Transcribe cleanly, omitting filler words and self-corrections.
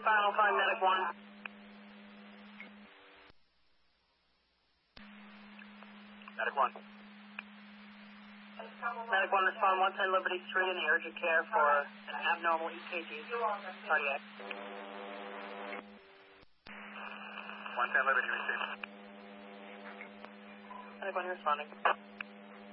Final 5, Medic 1. Medic 1. Medic 1, respond 110 Liberty 3 in the urgent care for an abnormal EKG. Cardiac. 110 Liberty received. Medic 1, responding.